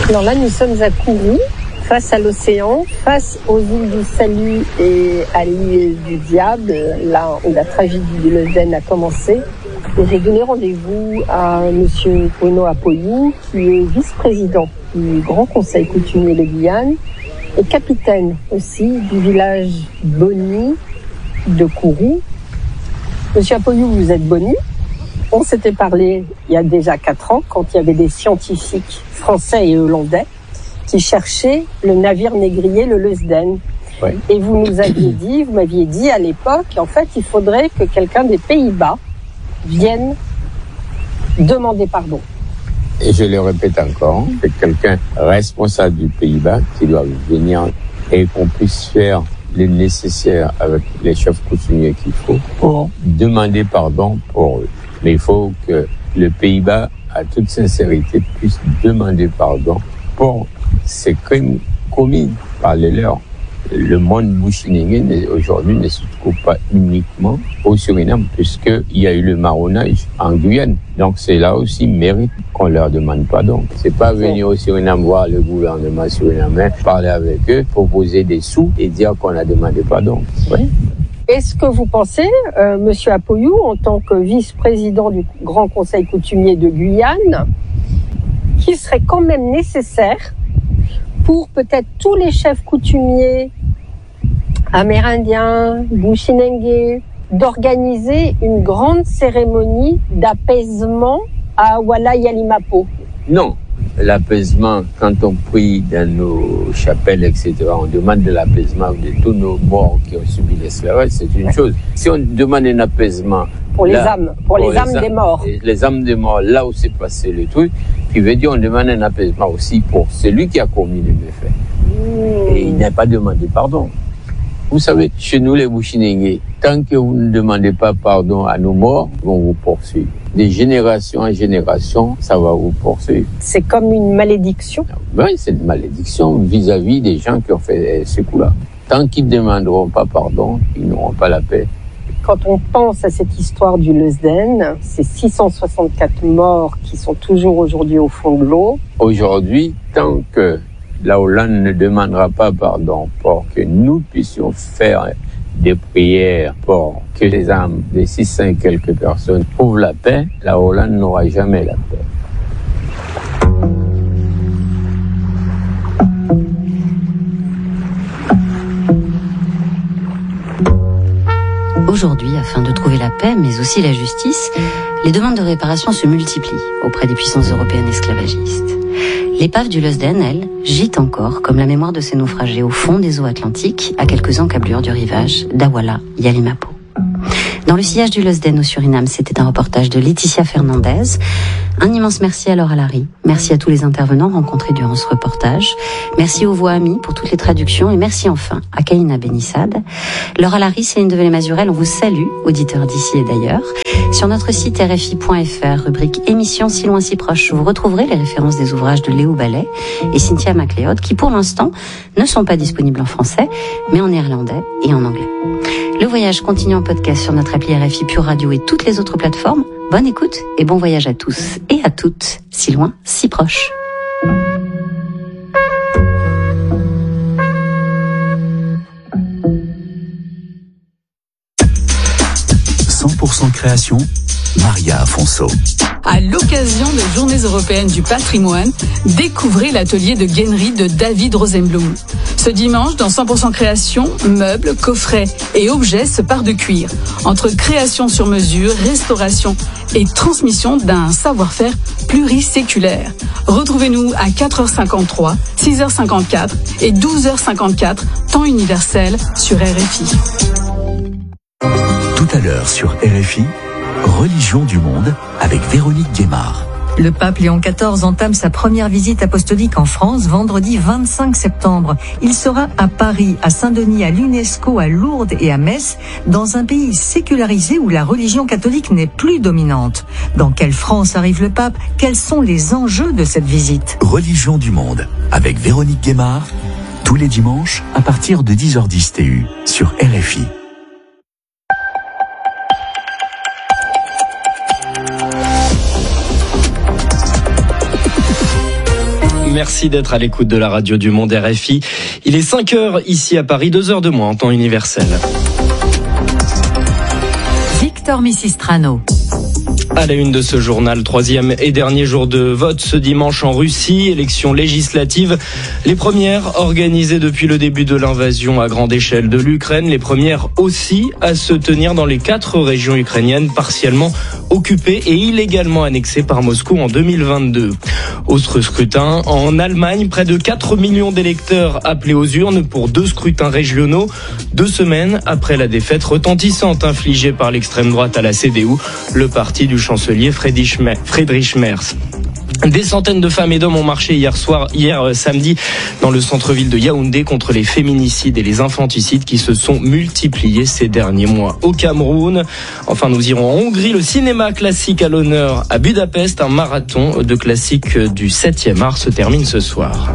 Alors là, nous sommes à Kourou, face à l'océan, face aux îles du Salut et à l'île du Diable, là où la tragédie du Leusden a commencé. Et j'ai donné rendez-vous à monsieur Bruno Apoyou, qui est vice-président du Grand Conseil coutumier de Guyane et capitaine aussi du village Boni de Kourou. Monsieur Apoyou, vous êtes Boni. On s'était parlé il y a déjà 4 ans, quand il y avait des scientifiques français et hollandais qui cherchaient le navire négrier, le Leusden. Oui. Et vous m'aviez dit à l'époque, en fait, il faudrait que quelqu'un des Pays-Bas vienne demander pardon. Et je le répète encore, c'est quelqu'un responsable du Pays-Bas qui doit venir et qu'on puisse faire le nécessaire avec les chefs coutumiers qu'il faut pour demander pardon pour eux. Mais il faut que le Pays-Bas, à toute sincérité, puisse demander pardon pour ces crimes commis par les leurs. Le monde bushinengue aujourd'hui ne se trouve pas uniquement au Suriname, puisqu'il y a eu le marronnage en Guyane. Donc c'est là aussi mérite qu'on leur demande pardon. C'est pas venir au Suriname voir le gouvernement surinamais, parler avec eux, proposer des sous et dire qu'on a demandé pardon. Oui. Est-ce que vous pensez, monsieur Apoyou, en tant que vice-président du Grand Conseil coutumier de Guyane, qu'il serait quand même nécessaire pour peut-être tous les chefs coutumiers amérindiens, bushinengue, d'organiser une grande cérémonie d'apaisement à Awala Yalimapo? Non. L'apaisement, quand on prie dans nos chapelles, etc., on demande de l'apaisement de tous nos morts qui ont subi l'esclavage, c'est une chose. Si on demande un apaisement pour les âmes des morts. Les âmes des morts, là où s'est passé le truc, qui veut dire on demande un apaisement aussi pour celui qui a commis le méfait. Et il n'a pas demandé pardon. Vous savez, chez nous les bushinengue, tant que vous ne demandez pas pardon à nos morts, ils vont vous poursuivre. De génération en génération, ça va vous poursuivre. C'est comme une malédiction? Oui, c'est une malédiction vis-à-vis des gens qui ont fait ce coup-là. Tant qu'ils ne demanderont pas pardon, ils n'auront pas la paix. Quand on pense à cette histoire du Leusden, ces 664 morts qui sont toujours aujourd'hui au fond de l'eau. Aujourd'hui, tant que la Hollande ne demandera pas pardon pour que nous puissions faire des prières pour que les âmes des 600 et quelques personnes trouvent la paix, la Hollande n'aura jamais la paix. Aujourd'hui, afin de trouver la paix, mais aussi la justice, les demandes de réparation se multiplient auprès des puissances européennes esclavagistes. L'épave du Leusden, elle, gît encore comme la mémoire de ses naufragés au fond des eaux atlantiques, à quelques encablures du rivage d'Awala Yalimapo. Dans le sillage du Leusden au Suriname, c'était un reportage de Laetitia Fernandez. Un immense merci à Laura Larry. Merci à tous les intervenants rencontrés durant ce reportage. Merci aux voix amies pour toutes les traductions et merci enfin à Kaina Benissade. Laura Larry, Céline Develay-Mazurel, on vous salue, auditeurs d'ici et d'ailleurs. Sur notre site rfi.fr, rubrique émissions si loin si proche, vous retrouverez les références des ouvrages de Léo Ballet et Cynthia MacLeod qui pour l'instant ne sont pas disponibles en français, mais en néerlandais et en anglais. Le voyage continue en podcast sur notre appli RFI Pure Radio et toutes les autres plateformes. Bonne écoute et bon voyage à tous et à toutes, si loin, si proche. 100% création, Maria Afonso. À l'occasion des Journées européennes du patrimoine, découvrez l'atelier de gainerie de David Rosenblum. Ce dimanche, dans 100% création, meubles, coffrets et objets se parent de cuir. Entre création sur mesure, restauration et transmission d'un savoir-faire pluriséculaire. Retrouvez-nous à 4h53, 6h54 et 12h54, temps universel sur RFI. Tout à l'heure sur RFI, Religion du monde avec Véronique Guémard. Le pape Léon XIV entame sa première visite apostolique en France vendredi 25 septembre. Il sera à Paris, à Saint-Denis, à l'UNESCO, à Lourdes et à Metz, dans un pays sécularisé où la religion catholique n'est plus dominante. Dans quelle France arrive le pape? Quels sont les enjeux de cette visite? Religion du monde avec Véronique Guémard, tous les dimanches à partir de 10h10 TU sur RFI. Merci d'être à l'écoute de la radio du Monde RFI. Il est 5h ici à Paris, 2h de moins en temps universel. Victor Missistrano. À la une de ce journal, 3e et dernier jour de vote ce dimanche en Russie, élections législatives. Les premières organisées depuis le début de l'invasion à grande échelle de l'Ukraine. Les premières aussi à se tenir dans les 4 régions ukrainiennes partiellement occupées et illégalement annexées par Moscou en 2022. Autre scrutin, en Allemagne, près de 4 millions d'électeurs appelés aux urnes pour 2 scrutins régionaux, 2 semaines après la défaite retentissante infligée par l'extrême droite à la CDU, le parti du chancelier Friedrich Merz. Des centaines de femmes et d'hommes ont marché hier samedi dans le centre-ville de Yaoundé contre les féminicides et les infanticides qui se sont multipliés ces derniers mois. Au Cameroun, enfin nous irons en Hongrie, le cinéma classique à l'honneur à Budapest, un marathon de classiques du 7e art se termine ce soir.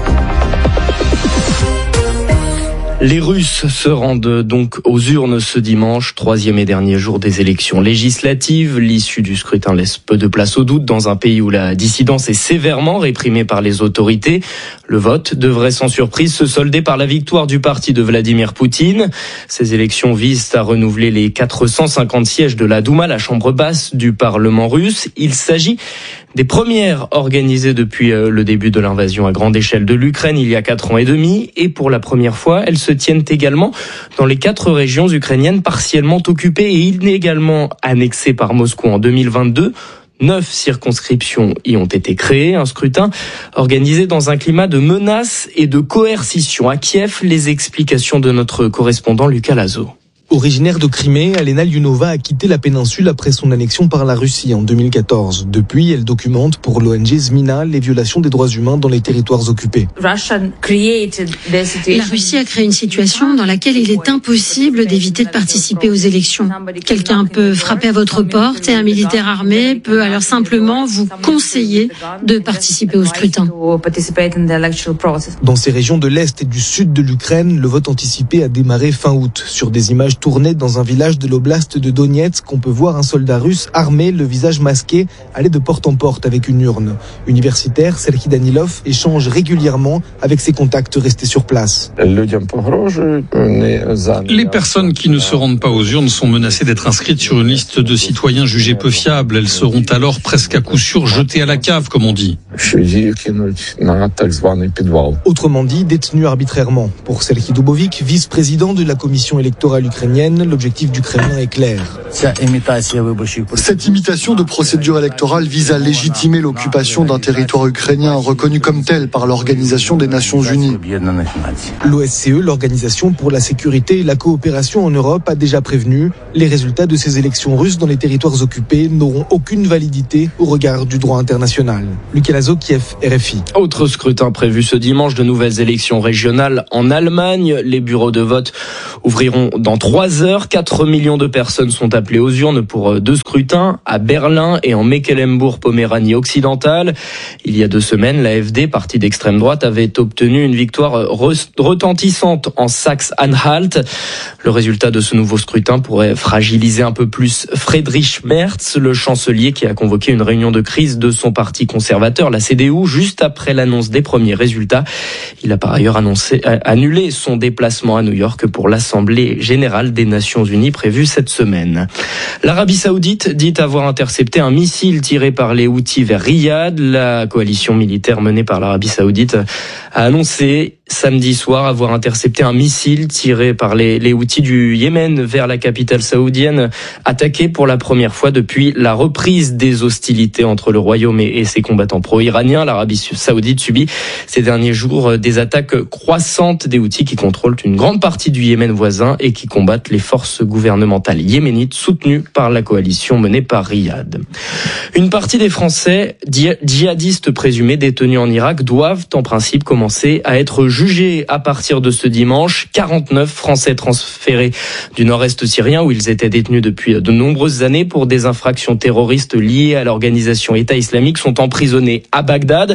Les Russes se rendent donc aux urnes ce dimanche, 3e et dernier jour des élections législatives. L'issue du scrutin laisse peu de place au doute dans un pays où la dissidence est sévèrement réprimée par les autorités. Le vote devrait sans surprise se solder par la victoire du parti de Vladimir Poutine. Ces élections visent à renouveler les 450 sièges de la Douma, la chambre basse du Parlement russe. Il s'agit des premières organisées depuis le début de l'invasion à grande échelle de l'Ukraine il y a 4 ans et demi. Et pour la première fois, elles se tiennent également dans les 4 régions ukrainiennes partiellement occupées et inégalement annexées par Moscou en 2022. 9 circonscriptions y ont été créées. Un scrutin organisé dans un climat de menaces et de coercition. À Kiev, les explications de notre correspondant Lucas Lazo. Originaire de Crimée, Alena Lyunova a quitté la péninsule après son annexion par la Russie en 2014. Depuis, elle documente pour l'ONG Zmina les violations des droits humains dans les territoires occupés. La Russie a créé une situation dans laquelle il est impossible d'éviter de participer aux élections. Quelqu'un peut frapper à votre porte et un militaire armé peut alors simplement vous conseiller de participer au scrutin. Dans ces régions de l'Est et du Sud de l'Ukraine, le vote anticipé a démarré fin août. Sur des images tournées dans un village de l'oblast de Donetsk, on peut voir un soldat russe armé, le visage masqué, aller de porte en porte avec une urne. Universitaire, Serhiy Danilov échange régulièrement avec ses contacts restés sur place. Les personnes qui ne se rendent pas aux urnes sont menacées d'être inscrites sur une liste de citoyens jugés peu fiables. Elles seront alors presque à coup sûr jetées à la cave, comme on dit. Autrement dit, détenues arbitrairement. Pour Serhiy Dubovik, vice-président de la commission électorale ukrainienne, l'objectif du Kremlin est clair. Cette imitation de procédure électorale vise à légitimer l'occupation d'un territoire ukrainien reconnu comme tel par l'Organisation des Nations Unies. L'OSCE, l'Organisation pour la sécurité et la coopération en Europe, a déjà prévenu. Les résultats de ces élections russes dans les territoires occupés n'auront aucune validité au regard du droit international. Lucas Lazo, Kiev, RFI. Autre scrutin prévu ce dimanche, de nouvelles élections régionales en Allemagne. Les bureaux de vote ouvriront dans 3 heures. 4 millions de personnes sont appelées aux urnes pour 2 scrutins à Berlin et en Mecklembourg-Poméranie occidentale. Il y a 2 semaines, l'AfD, parti d'extrême droite, avait obtenu une victoire retentissante en Saxe-Anhalt. Le résultat de ce nouveau scrutin pourrait fragiliser un peu plus Friedrich Merz, le chancelier qui a convoqué une réunion de crise de son parti conservateur, la CDU, juste après l'annonce des premiers résultats. Il a par ailleurs annulé son déplacement à New York pour l'Assemblée générale des Nations Unies prévue cette semaine. L'Arabie Saoudite dit avoir intercepté un missile tiré par les Houthis vers Riyad. La coalition militaire menée par l'Arabie Saoudite a annoncé samedi soir avoir intercepté un missile tiré par les Houthis du Yémen vers la capitale saoudienne, attaqué pour la première fois depuis la reprise des hostilités entre le royaume et ses combattants pro-iraniens. L'Arabie Saoudite subit ces derniers jours des attaques croissantes des Houthis qui contrôlent une grande partie du Yémen voisin et qui combattent les forces gouvernementales yéménites soutenues par la coalition menée par Riyad. Une partie des Français djihadistes présumés détenus en Irak doivent en principe commencer à être jugés à partir de ce dimanche. 49 Français transférés du nord-est syrien où ils étaient détenus depuis de nombreuses années pour des infractions terroristes liées à l'organisation État islamique sont emprisonnés à Bagdad.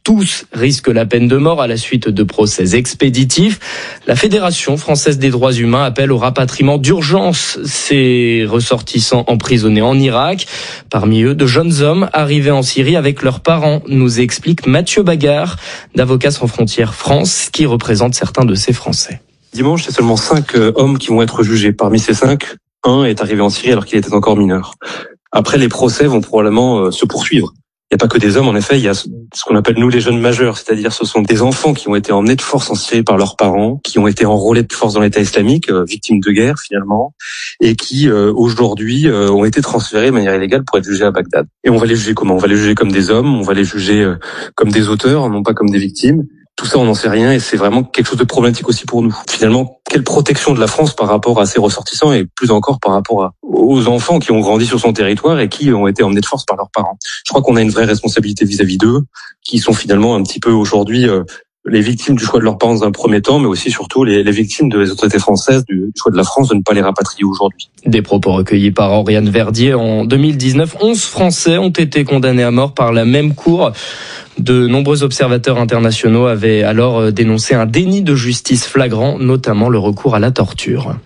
Tous risquent la peine de mort à la suite de procès expéditifs. La Fédération française des droits humains appelle au rapatriement d'urgence ces ressortissants emprisonnés en Irak. Parmi eux, de jeunes hommes arrivés en Syrie avec leurs parents, nous explique Mathieu Bagard, d'Avocats sans frontières France, qui représente certains de ces Français. Dimanche, c'est seulement 5 hommes qui vont être jugés. Parmi ces 5, un est arrivé en Syrie alors qu'il était encore mineur. Après, les procès vont probablement se poursuivre. Il n'y a pas que des hommes, en effet, il y a ce qu'on appelle nous les jeunes majeurs, c'est-à-dire ce sont des enfants qui ont été emmenés de force en Syrie par leurs parents, qui ont été enrôlés de force dans l'État islamique, victimes de guerre finalement, et qui aujourd'hui ont été transférés de manière illégale pour être jugés à Bagdad. Et on va les juger comment ? On va les juger comme des hommes, on va les juger comme des auteurs, non pas comme des victimes. Tout ça, on n'en sait rien et c'est vraiment quelque chose de problématique aussi pour nous. Finalement, quelle protection de la France par rapport à ses ressortissants et plus encore par rapport aux enfants qui ont grandi sur son territoire et qui ont été emmenés de force par leurs parents. Je crois qu'on a une vraie responsabilité vis-à-vis d'eux, qui sont finalement un petit peu aujourd'hui les victimes du choix de leurs parents dans un premier temps, mais aussi surtout les victimes des autorités françaises du choix de la France de ne pas les rapatrier aujourd'hui. Des propos recueillis par Oriane Verdier en 2019. 11 Français ont été condamnés à mort par la même cour. De nombreux observateurs internationaux avaient alors dénoncé un déni de justice flagrant, notamment le recours à la torture.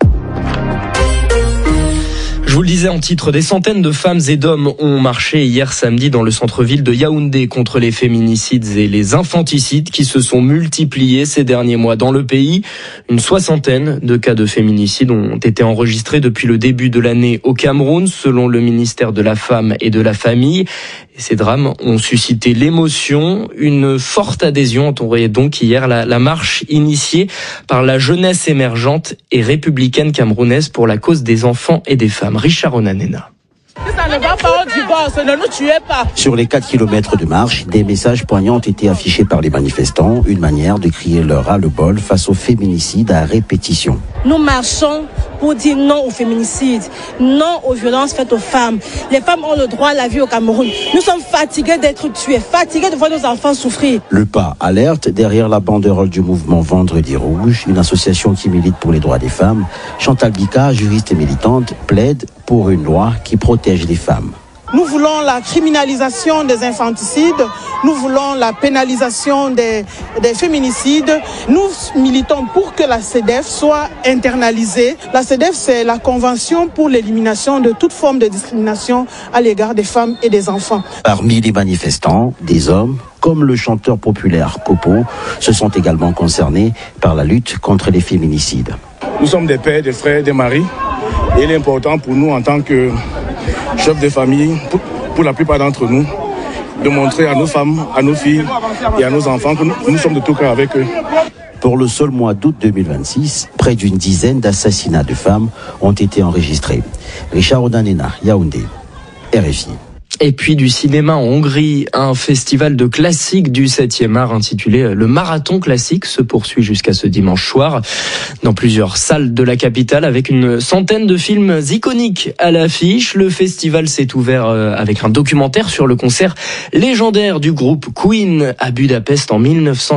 Je vous le disais en titre, des centaines de femmes et d'hommes ont marché hier samedi dans le centre-ville de Yaoundé contre les féminicides et les infanticides qui se sont multipliés ces derniers mois dans le pays. Une soixantaine de cas de féminicide ont été enregistrés depuis le début de l'année au Cameroun, selon le ministère de la Femme et de la Famille. Et ces drames ont suscité l'émotion, une forte adhésion. Entendait donc hier la marche initiée par la jeunesse émergente et républicaine camerounaise pour la cause des enfants et des femmes. Richard Onanena. Ça ne va pas au divorce, ne nous tuez pas. Sur les 4 kilomètres de marche, des messages poignants ont été affichés par les manifestants, une manière de crier leur ras-le-bol face au féminicide à répétition. Nous marchons pour dire non au féminicide, non aux violences faites aux femmes. Les femmes ont le droit à la vie au Cameroun. Nous sommes fatigués d'être tués, fatigués de voir nos enfants souffrir. Le pas alerte derrière la banderole du mouvement Vendredi Rouge, une association qui milite pour les droits des femmes. Chantal Bika, juriste et militante, plaide pour une loi qui protège les femmes. Nous voulons la criminalisation des infanticides, nous voulons la pénalisation des féminicides. Nous militons pour que la CEDEF soit internalisée. La CEDEF, c'est la Convention pour l'élimination de toute forme de discrimination à l'égard des femmes et des enfants. Parmi les manifestants, des hommes, comme le chanteur populaire Kopo, se sont également concernés par la lutte contre les féminicides. Nous sommes des pères, des frères, des maris. Et il est important pour nous en tant que chefs de famille, pour la plupart d'entre nous, de montrer à nos femmes, à nos filles et à nos enfants que nous sommes de tout cœur avec eux. Pour le seul mois d'août 2026, près d'une dizaine d'assassinats de femmes ont été enregistrés. Richard Onanena, Yaoundé, RFI. Et puis du cinéma en Hongrie, un festival de classiques du 7e art intitulé Le Marathon Classique se poursuit jusqu'à ce dimanche soir dans plusieurs salles de la capitale avec une centaine de films iconiques à l'affiche. Le festival s'est ouvert avec un documentaire sur le concert légendaire du groupe Queen à Budapest en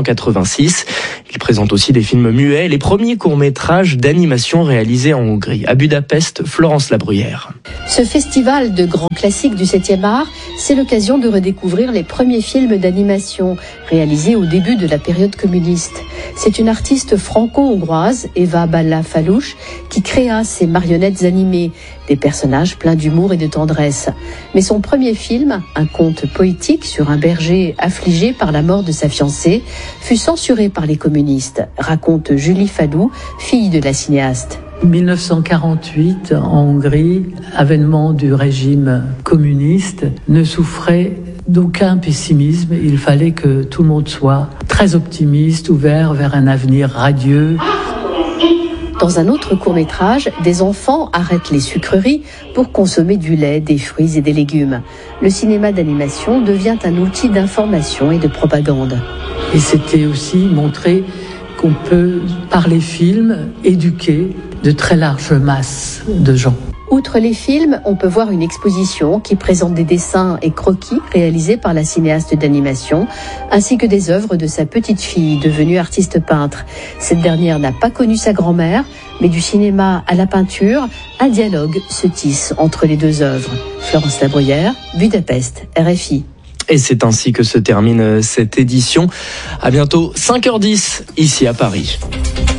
1986. Il présente aussi des films muets, les premiers courts-métrages d'animation réalisés en Hongrie. À Budapest, Florence Labruyère. Ce festival de grands classiques du 7e art, c'est l'occasion de redécouvrir les premiers films d'animation réalisés au début de la période communiste. C'est une artiste franco-hongroise, Eva Balla-Falush, qui créa ces marionnettes animées, des personnages pleins d'humour et de tendresse. Mais son premier film, un conte poétique sur un berger affligé par la mort de sa fiancée, fut censuré par les communistes, raconte Julie Fadou, fille de la cinéaste. 1948, en Hongrie, avènement du régime communiste, ne souffrait d'aucun pessimisme. Il fallait que tout le monde soit très optimiste, ouvert vers un avenir radieux. Dans un autre court-métrage, des enfants arrêtent les sucreries pour consommer du lait, des fruits et des légumes. Le cinéma d'animation devient un outil d'information et de propagande. Et c'était aussi montrer qu'on peut, par les films, éduquer de très larges masses de gens. Outre les films, on peut voir une exposition qui présente des dessins et croquis réalisés par la cinéaste d'animation, ainsi que des œuvres de sa petite-fille devenue artiste peintre. Cette dernière n'a pas connu sa grand-mère, mais du cinéma à la peinture, un dialogue se tisse entre les deux œuvres. Florence Labruyère, Budapest, RFI. Et c'est ainsi que se termine cette édition. À bientôt 5h10 ici à Paris.